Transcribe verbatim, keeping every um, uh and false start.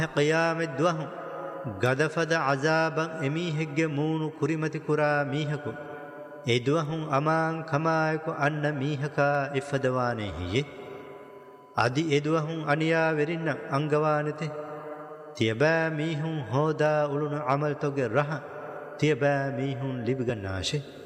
قيام الدوهم غدفد عذابا اميهج مونو كريمتي كرا ميهكو ادوهم امان كمايكو ان ميهكا افدوانه هي ادي ادوهم انيا ورين انغوانته تيبا ميهم هودا اولون عمل توگه رها تيبا ميهم لبگناشه